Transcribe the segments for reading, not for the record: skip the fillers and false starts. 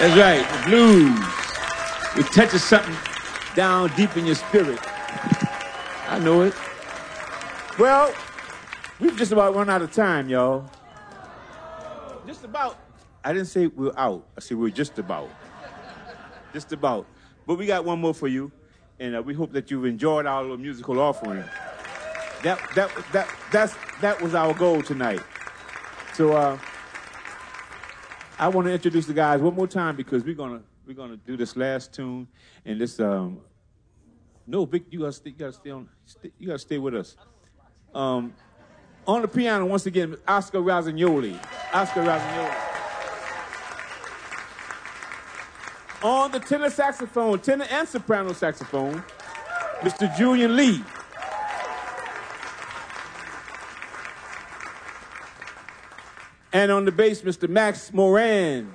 That's right, the blues. It touches something down deep in your spirit. I know it. Well, we've just about run out of time, y'all. Just about. I didn't say we're out. I said we're just about. Just about. But we got one more for you, and we hope that you've enjoyed our little musical offering. That was our goal tonight. So I want to introduce the guys one more time because we're gonna do this last tune and this. No, Vic, you gotta stay with us. On the piano once again, Oscar Rossagnoli. On the tenor and soprano saxophone, Mr. Julian Lee. And on the bass, Mr. Max Moran.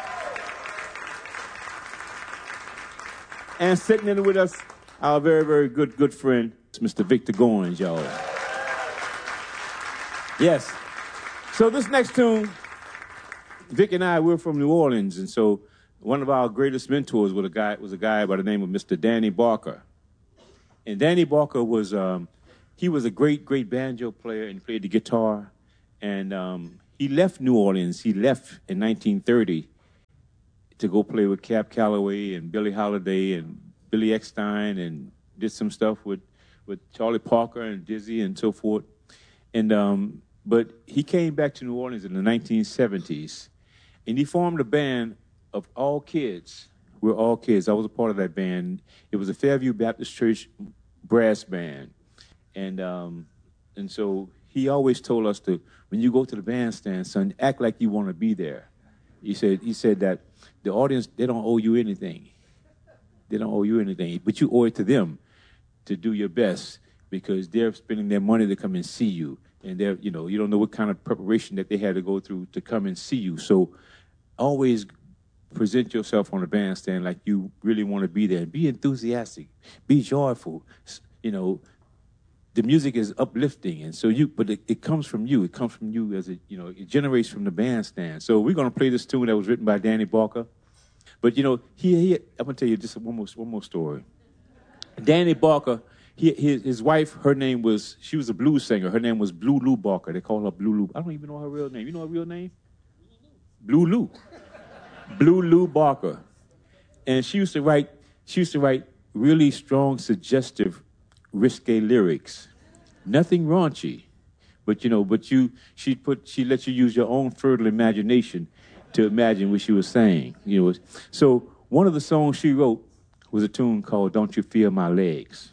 And sitting in with us, our very, very good friend, Mr. Victor Goins, y'all. Yes. So this next tune, Vic and I, we're from New Orleans, and so one of our greatest mentors was a guy by the name of Mr. Danny Barker. And Danny Barker was, he was a great banjo player and played the guitar. And he left New Orleans. He left in 1930 to go play with Cab Calloway and Billie Holiday and Billy Eckstine and did some stuff with Charlie Parker and Dizzy and so forth. And but he came back to New Orleans in the 1970s, and he formed a band of all kids. We're all kids. I was a part of that band. It was a Fairview Baptist Church brass band. And so he always told us to, when you go to the bandstand, son, act like you want to be there. He said that the audience, they don't owe you anything. They don't owe you anything, but you owe it to them to do your best because they're spending their money to come and see you. And they're, you don't know what kind of preparation that they had to go through to come and see you. So always present yourself on the bandstand like you really want to be there. Be enthusiastic. Be joyful. The music is uplifting, and so but it comes from you. It comes from you as it generates from the bandstand. So we're gonna play this tune that was written by Danny Barker. But I'm gonna tell you just one more story. Danny Barker, his wife, she was a blues singer. Her name was Blue Lou Barker. They call her Blue Lou. I don't even know her real name. You know her real name? Blue Lou. Blue Lou Barker. And she used to write really strong, suggestive, risque lyrics. Nothing raunchy. But she let you use your own fertile imagination to imagine what she was saying. So one of the songs she wrote was a tune called Don't You Feel My Legs.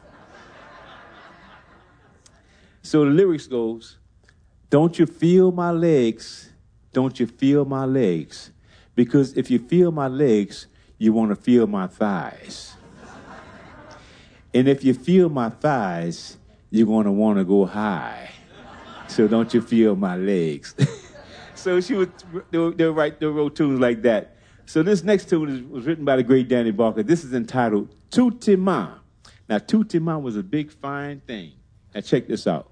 So the lyrics goes, don't you feel my legs? Don't you feel my legs? Because if you feel my legs, you want to feel my thighs. And if you feel my thighs, you're going to want to go high. So don't you feel my legs? So they wrote tunes like that. So this next tune was written by the great Danny Barker. This is entitled Tout Tes Mains. Now, Tout Tes Mains was a big, fine thing. Now, check this out.